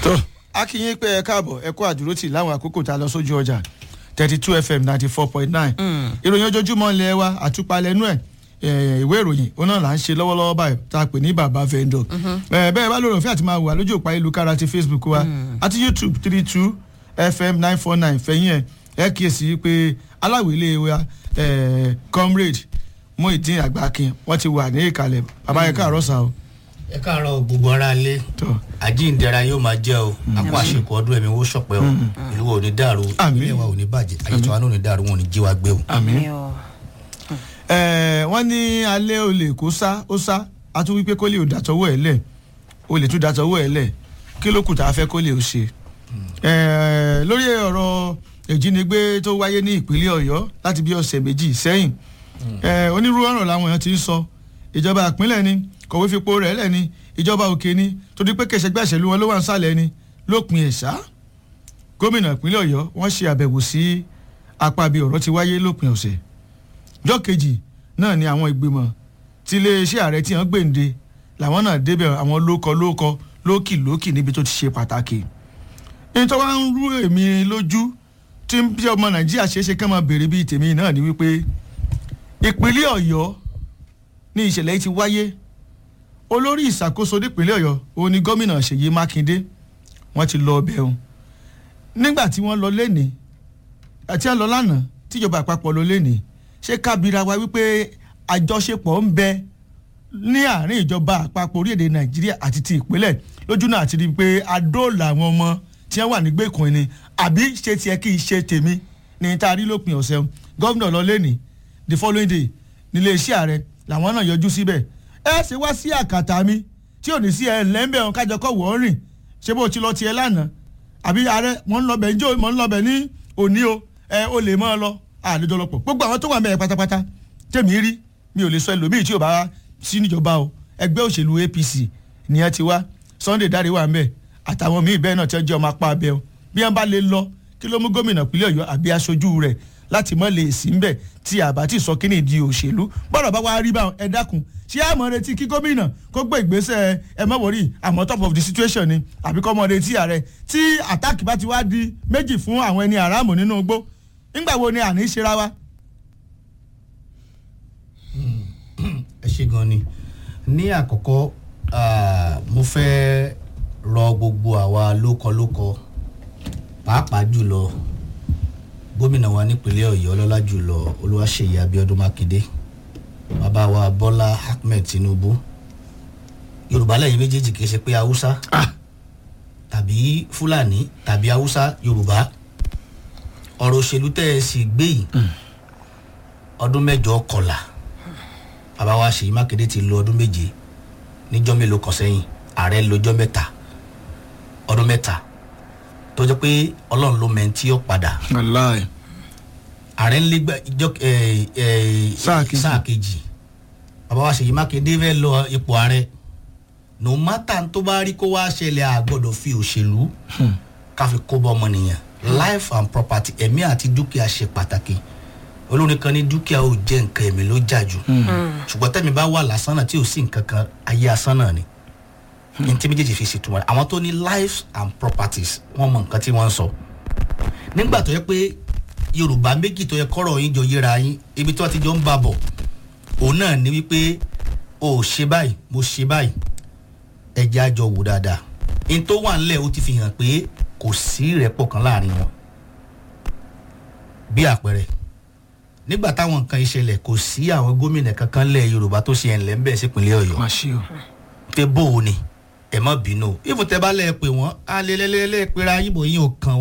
tó akínyìn pé ẹ káàbọ̀ ẹ kó àdúrótì láwọn àkókò tá a lọ sójú ọjà 32 FM 94.9 ìròyìn ojoojúmọ́ ilé wa àtúpalẹ̀ inú ẹ̀ ìwé ìròyìn òun náà là ń ṣe lọ́wọ́lọ́wọ́ báyìí tá a pè ní bàbá vendor bẹ́ẹ̀ bá lórí òfin àti máa wà lójú òpá ìlúkára ti Facebook wa àti YouTube 32 FM 949 fẹ̀yìn ẹ̀ kíyèsí pé aláwìlé wa comrade Muyideen Agbakin wọ́n ti wà ní ìkàlẹ̀ bàbá ẹ̀ káàárọ̀ sá o. ẹ káàárọ̀ gbogbo ara lé àjíǹdẹ̀ra yóò máa jẹ́ o àpò àṣekọ ọdún ẹ̀mí owó ṣọ̀pẹ́ o ìlú wa ò ní dàrú ilé wa ò ní bàjẹ́ àyètò wa náà ò ní dàrú wọn ò ní jí wa gbé o. wọ́n ní alẹ́ olè kó sá ó sá a tún wípé kó lè ò dàtọ́wọ́ ẹ̀ lẹ̀ olè tún dàtọ́wọ́ ẹ̀ lẹ̀ kí ló kù tá a fẹ́ kó lè ò ṣe. lórí ọ̀rọ̀ ìjínigbé tó wáyé ní ìpínlẹ̀ Ọ̀yọ́ láti bí ọ̀sẹ̀ méjì sẹ́yìn onírúurú ọ̀rọ̀ làwọn èèyàn ti ń sọ ìjọba ìpínlẹ̀ ni kọ̀wé fipò rẹ̀ lẹ̀ ni ìjọba òkè ni torí pé kẹsẹ̀gbẹ́ àṣẹlú wọn ló wà ń sàlẹ̀ ni lópin ẹ̀ṣá gómìnà ìpínlẹ̀ Ọ̀yọ́ wọ́n ṣe àbẹ̀wò sí apá bí ọ̀rọ̀ ti wáyé lópin ọ̀sẹ̀ ọjọ́ kejì náà ni àwọn ìgbìmọ̀ tí iléeṣẹ́ ààrẹ tí wọ́n gbèǹde làwọn náà débẹ̀ àwọn lókì níbi tó ti ṣe pàtàkì nítorí wọ́n ń rú èmi lójú tí ń bí ọmọ Nàìjíríà ṣeéṣe kán máa béèrè bíi tèmi náà ni wípé ìpínlẹ̀ Ọ̀yọ́ ní ìṣẹ̀lẹ̀ yìí ti wáyé olórí ìṣàkóso nípínlẹ̀ Ọ̀yọ́ òun ni gómìnà Ṣèyí Mákindé wọ́n ti lọ ọbẹ̀ òun nígbà tí wọ́n lọ lẹ́nìí àti wọ́n lọ lánàá tíjọba àpapọ̀ lọ lẹ́nìí ṣé kábíra wa wípé àjọṣepọ̀ ń bẹ ní àárín ìjọba àpapọ̀ orílẹ̀-èdè Nàìjíríà àti ti ìpínlẹ̀ lójú náà àti rí i pé adóòlà àwọn ọmọ tí wọ́n wà nígbèkùn ni àbí ṣe tiẹ̀ kí iṣẹ́ tèmi ní tá a rí lópin ọ̀sẹ̀ gómìnà lọ lẹ́nìí the following day nílé iṣẹ́ ààrẹ làwọn náà yọjú síbẹ̀ ẹ ṣe wá sí àkàtà mi tí ò ní sí ẹ lẹ́ńbẹ̀ ọ̀hún kájọ kọ̀ wọ́n rìn ṣé bó ti lọ tiẹ̀ lánàá àbí ààrẹ mọ̀ ń lọbẹ̀ njó mọ̀ ń lọbẹ̀ ní òní o o lè mọ́ ọ lọ àlejò lọ́pọ̀ gbogbo àwọn tó wà mẹ́rin pátápátá tèmi rí mi ò lè sọ ẹlòmíì tí ò bá sí níjọba o ẹgbẹ́ òṣèlú APC nìyẹn ti wá Sunday Dare wà ńbẹ̀ àtàwọn míì bẹ́ẹ̀ náà tí wọ́n jẹ́ ọmọ apá abẹ́ o bí wọ́n bá lè lọ kí ló mú gómìnà ìpínlẹ̀ Ọ̀yọ́ àbí aṣojú rẹ̀ láti mọ́ lè sí ńbẹ̀ tí àbá tí sọ kíní di òṣèlú bọ́dọ̀ bá wá rí bá ẹ dákun ṣé àmọ́ retí kí gómìnà kó gbé ìgbésẹ̀ ẹ mọ́ wọ̀rí àmọ́ top of the situation ni àbí kọ́ mọ́ retí ààrẹ tí àtàkì bá ti wá di méjì fún àwọn ẹni àràmù nínú igbó nígbà wo ni àní ṣera wa. ẹ ṣe gan ni ní àkọ́kọ́ mo fẹ́ rọ gbogbo àwa lókọ pàápàá jùlọ gómìnà wa nípínlẹ̀ Ọ̀yọ́ lọ́lá jùlọ Olúwaṣeyì Abíọ́dún Mákindé bàbá wa Bọ́lá Ahmed Tinubu Yorùbá lẹ́yìn méjèèjì kìí ṣe pé Haúsá tàbí Fúlàní tàbí Haúsá Yorùbá ọ̀rọ̀ òṣèlú tẹ́ ẹ sì gbé yìí ọdún mẹ́jọ kọlà bàbá wa Ṣèyí Mákindé ti lo ọdún méje níjọ́ mélòó kan sẹ́yìn ààrẹ lọ́jọ́ mẹ́ta ọdún mẹ́ta tó jẹ́ pé Ọlọ́run ló mẹ́ni tí ó padà ààrẹ ń lé sáà kejì bàbá wa Ṣèyí Mákindé fẹ́ lọ ipò ààrẹ no matter tó bá rí kó wá ṣẹlẹ̀ àgbọ̀dọ̀ fi òṣèlú káfi kó bọ́ ọmọnìyàn life and property ẹ̀mí àti dúkìá ṣe pàtàkì olórin kan ní dúkìá ò jẹ́ nǹkan ẹ̀mí ló jà jù ṣùgbọ́n tẹ́mi bá wà lásán náà tí ò sí nǹkan kan ayé asán náà ni ní tí méjèèjì fi ṣètò wọn àwọn tó ní lives and properties wọ́n mọ nǹkan tí wọ́n ń sọ nígbà tó yẹ pé Yorùbá méjì tó yẹ kọ́rọ̀ yín jọ yẹra yín ibi tí wọ́n ti jọ ń bá bọ̀ òun náà ní wípé o ò ṣe báyìí mo ṣe báyìí ẹjẹ́ àjọ wò dáadáa in tó wà ńlẹ̀ ó ti fi hàn pé kò sí ìrẹ́pọ̀ kan láàrin wọn bí àpẹẹrẹ nígbà táwọn nǹkan ìṣẹ̀lẹ̀ kò sí àwọn gómìnà kankan lẹ̀ Yorùbá tó ṣe ẹ̀ńlẹ̀ ń bẹ̀ sípínlẹ̀ Ọ̀yọ́ pé bó o ni ẹ má bínú ìfòtẹ́bálẹ̀ pé wọ́n á lé lẹ́lẹ́lẹ́ pera yín bò yín ò kàn